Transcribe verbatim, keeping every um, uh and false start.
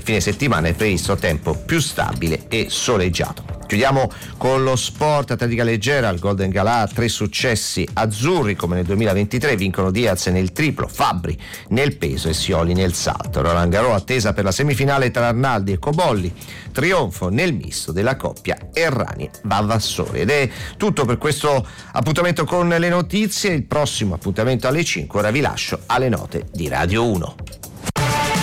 fine settimana è previsto tempo più stabile e soleggiato. Chiudiamo con lo sport, atletica leggera, al Golden Galà, tre successi azzurri come nel duemilaventitré, vincono Diaz nel triplo, Fabbri nel peso e Scioli nel salto. Roland Garros attesa per la semifinale tra Arnaldi e Cobolli, trionfo nel misto della coppia Errani-Vavassori. Ed è tutto per questo appuntamento con le notizie, il prossimo appuntamento alle cinque, ora vi lascio alle note di Radio uno.